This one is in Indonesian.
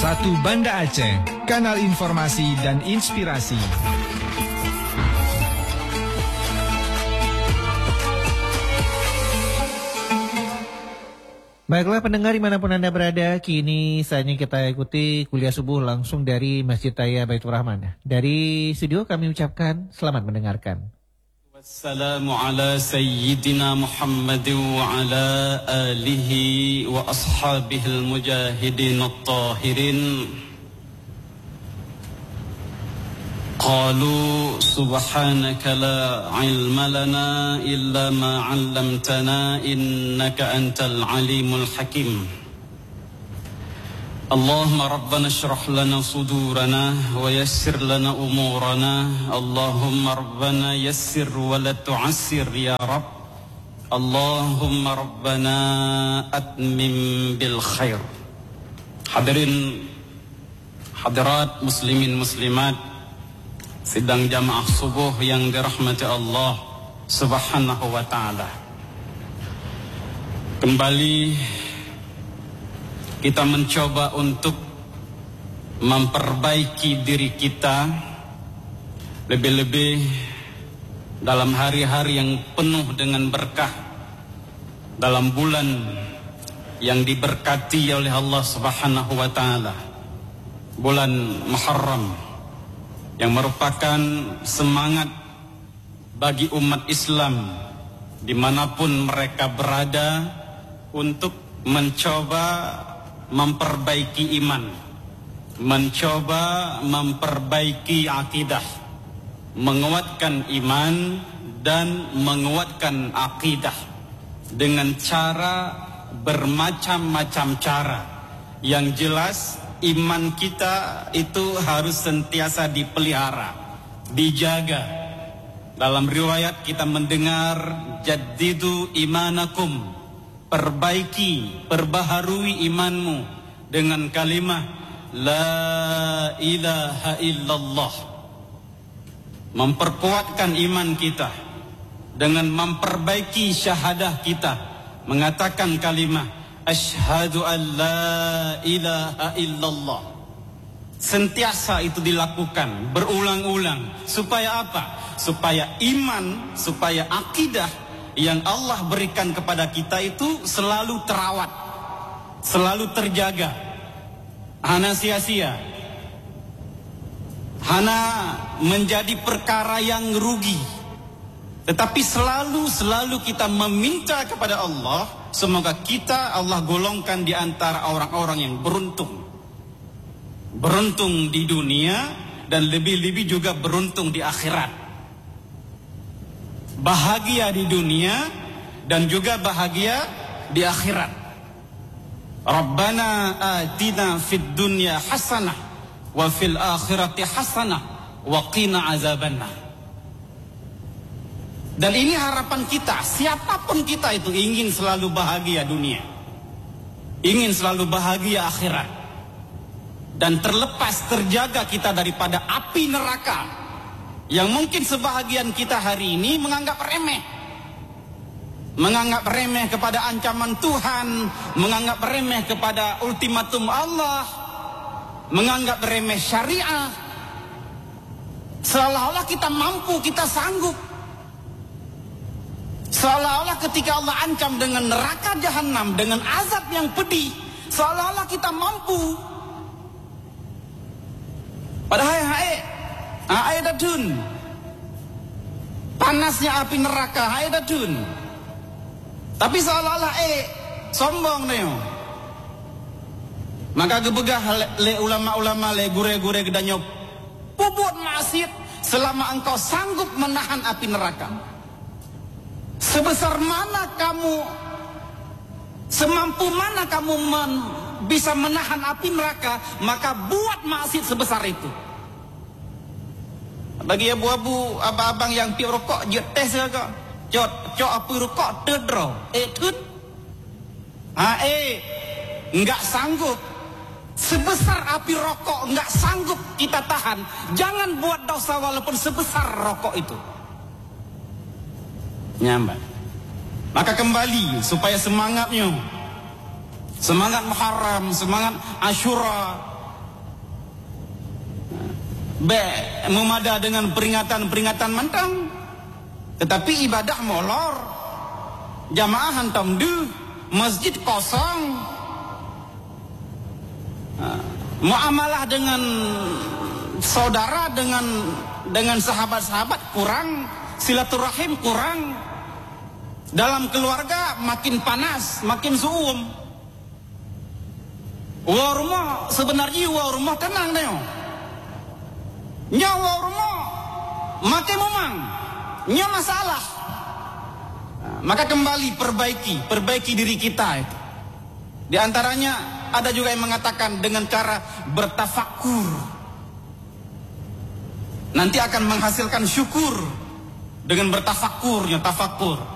Satu Banda Aceh, kanal informasi dan inspirasi. Baiklah pendengar dimanapun Anda berada, kini saatnya kita ikuti kuliah subuh langsung dari Masjid Raya Baitur Rahman. Dari studio kami ucapkan selamat mendengarkan. Wassalamu ala sayyidina Muhammad wa ala alihi wa ashabihil mujahidin at-tahirin. Qalu subhanaka la ilma lana illa ma 'allamtana innaka antal alimul hakim. Allahumma rabbana shrah lana sudurana wa yassir lana umurana. Allahumma rabbana yassir wa la tu'assir ya Rabb. Allahumma rabbana atmim bil khair. Hadirin hadirat muslimin muslimat sidang jamaah subuh yang dirahmati Allah Subhanahu wa ta'ala. Kembali kita mencoba untuk memperbaiki diri kita, lebih-lebih dalam hari-hari yang penuh dengan berkah, dalam bulan yang diberkati oleh Allah Subhanahu wa ta'ala, bulan Muharram, yang merupakan semangat bagi umat Islam dimanapun mereka berada untuk mencoba memperbaiki iman, mencoba memperbaiki akidah, menguatkan iman dan menguatkan akidah dengan cara bermacam-macam cara. Yang jelas iman kita itu harus sentiasa dipelihara, dijaga. Dalam riwayat kita mendengar jaddidu imanakum, perbaiki, perbaharui imanmu dengan kalimat la ilaha illallah. Memperkuatkan iman kita dengan memperbaiki syahadah kita, mengatakan kalimat asyhadu an la ilaha illallah. Sentiasa itu dilakukan berulang-ulang. Supaya apa? Supaya iman, supaya akidah yang Allah berikan kepada kita itu selalu terawat, selalu terjaga. Hana sia-sia, hana menjadi perkara yang rugi. Tetapi selalu kita meminta kepada Allah, semoga Allah golongkan di antara orang-orang yang beruntung. Beruntung di dunia dan lebih-lebih juga beruntung di akhirat. Bahagia di dunia dan juga bahagia di akhirat. Rabbana atina fid dunya hasanah wa fil akhirati hasanah wa qina azabannar. Dan ini harapan kita, siapapun kita itu ingin selalu bahagia dunia, ingin selalu bahagia akhirat, dan terlepas terjaga kita daripada api neraka yang mungkin sebahagian kita hari ini menganggap remeh. Menganggap remeh kepada ancaman Tuhan, menganggap remeh kepada ultimatum Allah, menganggap remeh syariah. Seolah-olah kita mampu, kita sanggup. Seolah-olah ketika Allah ancam dengan neraka jahanam, dengan azab yang pedih, seolah-olah kita mampu. Padahal hae dadun. Panasnya api neraka hae dadun. Tapi seolah-olah sombong neo. Maka gebegah le ulama-ulama le gure-gure gedanyo puput maksiat selama engkau sanggup menahan api neraka. Sebesar mana kamu, semampu mana kamu bisa menahan api neraka, maka buat maksiat sebesar itu. Bagi abu-abu, abang-abang yang pi rokok, jod tes ke? Cok api rokok tedro, tut. Enggak sanggup. Sebesar api rokok enggak sanggup kita tahan. Jangan buat dosa walaupun sebesar rokok itu. Nyambat. Maka kembali supaya semangatnya, semangat Muharram, semangat Asyura, memada dengan peringatan-peringatan mentang. Tetapi ibadah molor, jamaah hantam du, masjid kosong, muamalah dengan saudara, dengan sahabat-sahabat kurang, silaturahim kurang, dalam keluarga makin panas, makin suum. Warumah sebenarnya warumah tenang neo, nyawa rumah makin memang, nyawa masalah. Maka kembali perbaiki diri kita itu. Di antaranya ada juga yang mengatakan dengan cara bertafakur. Nanti akan menghasilkan syukur dengan bertafakurnya, tafakur.